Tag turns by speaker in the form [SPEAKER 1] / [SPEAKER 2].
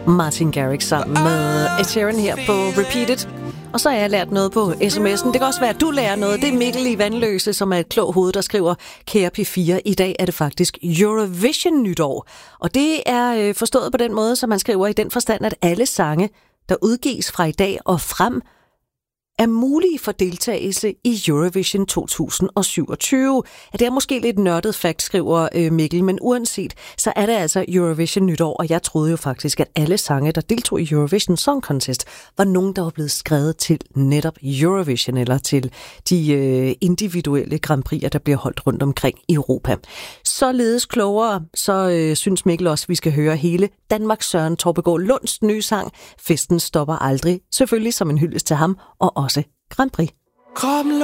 [SPEAKER 1] Martin Garrix sammen med Ed Sheeran her på Repeated. Og så har jeg lært noget på sms'en. Det kan også være, at du lærer noget. Det er Mikkel i Vandløse, som er et klog hoved, der skriver: Kære P4, i dag er det faktisk Eurovision-nytår. Og det er forstået på den måde, som man skriver i den forstand, at alle sange, der udgives fra i dag og frem, er mulige for deltagelse i Eurovision 2027. Ja, det er måske lidt nørdet fakt, skriver Mikkel, men uanset, så er det altså Eurovision nytår, og jeg troede jo faktisk, at alle sange, der deltog i Eurovision Song Contest, var nogen, der var blevet skrevet til netop Eurovision, eller til de individuelle Grand Prix'er, der bliver holdt rundt omkring i Europa. Således klogere, så synes Mikkel også, at vi skal høre hele Danmarks Søren Torpegaard Lunds nye sang, Festen stopper aldrig, selvfølgelig som en hyldest til ham, og også Grand Prix.